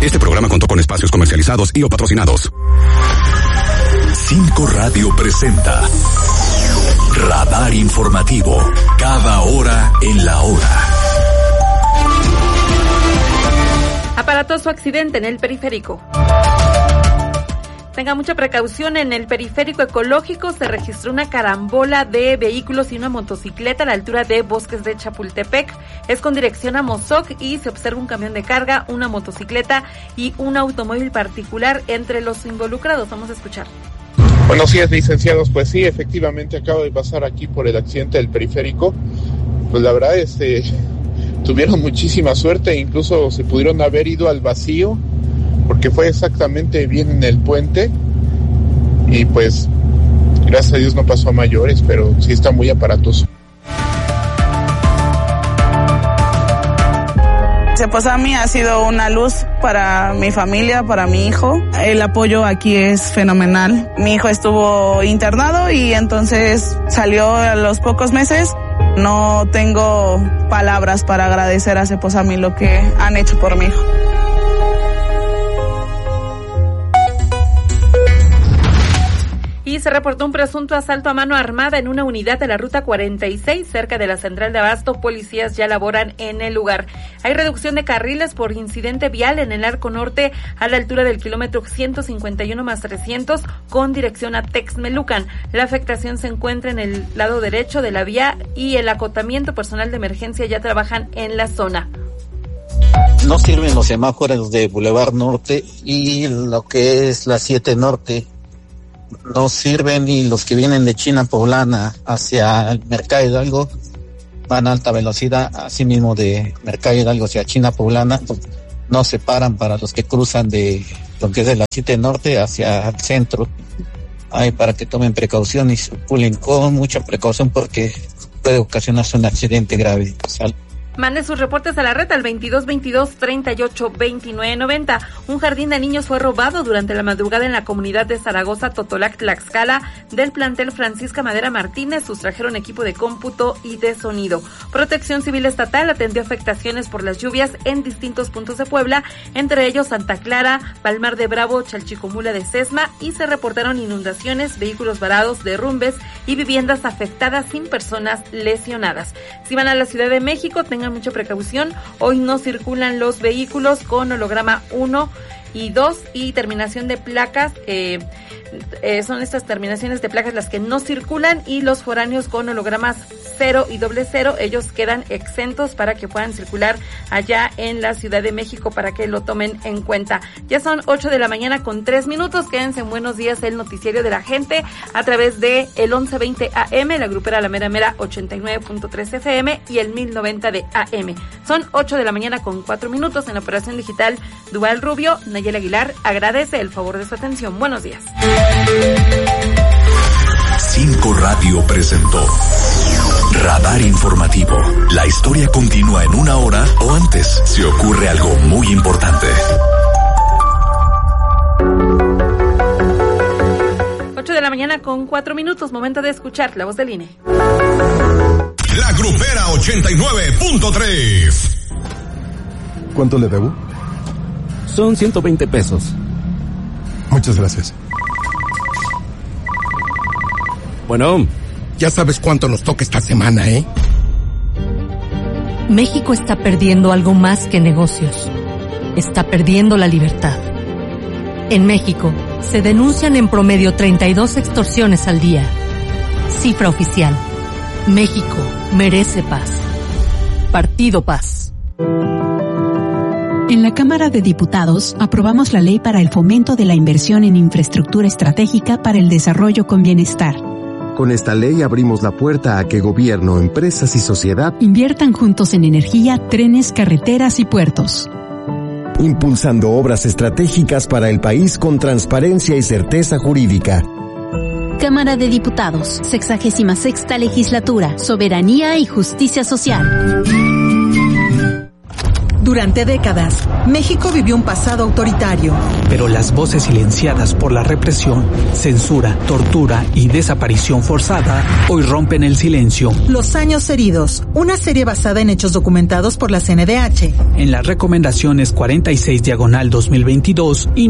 Este programa contó con espacios comercializados y o patrocinados. 5 Radio presenta Radar Informativo. Cada hora en la hora. Aparatoso accidente en el periférico. Tenga mucha precaución, en el periférico ecológico se registró una carambola de vehículos y una motocicleta a la altura de Bosques de Chapultepec. Es con dirección a Mozoc y se observa un camión de carga, una motocicleta y un automóvil particular entre los involucrados. Vamos a escuchar. Buenos días, licenciados. Pues sí, efectivamente acabo de pasar aquí por el accidente del periférico. Pues la verdad, tuvieron muchísima suerte, incluso se pudieron haber ido al vacío, porque fue exactamente bien en el puente y pues gracias a Dios no pasó a mayores, pero sí está muy aparatoso. Cepozami ha sido una luz para mi familia, para mi hijo. El apoyo aquí es fenomenal. Mi hijo estuvo internado y entonces salió a los pocos meses. No tengo palabras para agradecer a Cepozami lo que han hecho por mi hijo. Y se reportó un presunto asalto a mano armada en una unidad de la Ruta 46, cerca de la Central de Abasto. Policías ya laboran en el lugar. Hay reducción de carriles por incidente vial en el Arco Norte, a la altura del kilómetro 151+300, con dirección a Texmelucan. La afectación se encuentra en el lado derecho de la vía y el acotamiento personal de emergencia ya trabajan en la zona. No sirven los semáforos de Boulevard Norte y lo que es la 7 Norte. No sirven, y los que vienen de China Poblana hacia el Mercado Hidalgo van a alta velocidad, así mismo de Mercado Hidalgo hacia China Poblana no se paran para los que cruzan de lo que es de la 7 Norte hacia el centro. Ay, para que tomen precaución y circulen con mucha precaución porque puede ocasionarse un accidente grave. Mande sus reportes a la red al 2222-382990. Un jardín de niños fue robado durante la madrugada en la comunidad de Zaragoza, Totolac, Tlaxcala, del plantel Francisca Madera Martínez. Sustrajeron equipo de cómputo y de sonido. Protección Civil Estatal atendió afectaciones por las lluvias en distintos puntos de Puebla, entre ellos Santa Clara, Palmar de Bravo, Chalchicomula de Sesma, y se reportaron inundaciones, vehículos varados, derrumbes y viviendas afectadas sin personas lesionadas. Si van a la Ciudad de México, tengan mucha precaución. Hoy no circulan los vehículos con holograma 1 y 2 y terminación de placas. Son estas terminaciones de placas las que no circulan, y los foráneos con hologramas 0 y 00, ellos quedan exentos para que puedan circular allá en la Ciudad de México, para que lo tomen en cuenta. Ya son 8 de la mañana con 3 minutos. Quédense en Buenos Días, el noticiario de la gente, a través de el 1120 AM, la grupera La Mera Mera 89.3 FM y el 1090 de AM. Son 8 de la mañana con 4 minutos. En la operación digital, Duval Rubio. Nayel Aguilar agradece el favor de su atención. Buenos días. 5 Radio presentó Radar Informativo. La historia continúa en una hora o antes si ocurre algo muy importante. 8 de la mañana con 4 minutos. Momento de escuchar la voz del INE. La grupera 89.3. ¿Cuánto le debo? Son 120 pesos. Muchas gracias. Bueno, ya sabes cuánto nos toca esta semana, ¿eh? México está perdiendo algo más que negocios. Está perdiendo la libertad. En México, se denuncian en promedio 32 extorsiones al día. Cifra oficial. México merece paz. Partido Paz. En la Cámara de Diputados aprobamos la ley para el fomento de la inversión en infraestructura estratégica para el desarrollo con bienestar. Con esta ley abrimos la puerta a que gobierno, empresas y sociedad inviertan juntos en energía, trenes, carreteras y puertos. Impulsando obras estratégicas para el país con transparencia y certeza jurídica. Cámara de Diputados, 66ª Legislatura, Soberanía y Justicia Social. Durante décadas, México vivió un pasado autoritario. Pero las voces silenciadas por la represión, censura, tortura y desaparición forzada hoy rompen el silencio. Los años heridos, una serie basada en hechos documentados por la CNDH. En las recomendaciones 46/2022 y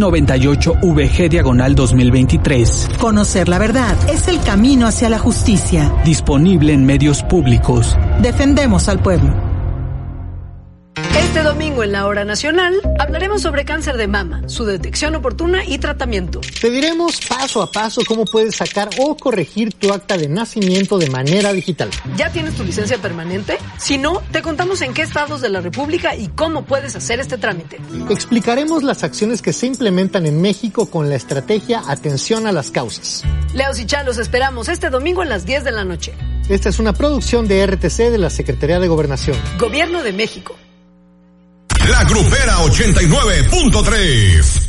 98VG/2023. Conocer la verdad es el camino hacia la justicia. Disponible en medios públicos. Defendemos al pueblo. Este domingo en la Hora Nacional hablaremos sobre cáncer de mama, su detección oportuna y tratamiento. Te diremos paso a paso cómo puedes sacar o corregir tu acta de nacimiento de manera digital. ¿Ya tienes tu licencia permanente? Si no, te contamos en qué estados de la República y cómo puedes hacer este trámite. Explicaremos las acciones que se implementan en México con la estrategia Atención a las Causas. Leos y Chá, los esperamos este domingo a las 10 de la noche. Esta es una producción de RTC de la Secretaría de Gobernación. Gobierno de México. La Grupera 89.3.